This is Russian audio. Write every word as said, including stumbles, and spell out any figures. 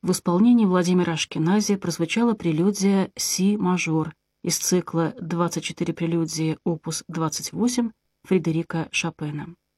В исполнении Владимира Ашкенази прозвучала прелюдия си-мажор из цикла «двадцать четыре прелюдии опус двадцать восемь» Фредерика Шопена.